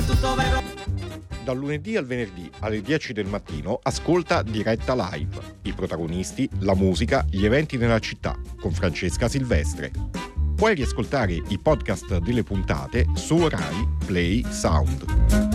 tutto vero. Dal lunedì al venerdì alle 10 del mattino ascolta Diretta Live. I protagonisti, la musica, gli eventi nella città con Francesca Silvestre. Puoi riascoltare i podcast delle puntate su Rai Play Sound.